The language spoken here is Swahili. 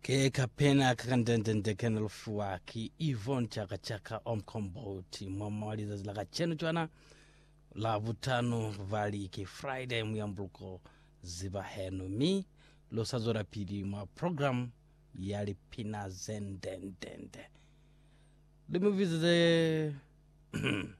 ke kapena kakandendende kenelfuwa ki Yvonne chaka omkomboti mwamaliza zilaka chenu chwana la vutano vali ki Friday muyambuluko ziba henu mi lo sazora pili mwa program yali pina zendendende limuvize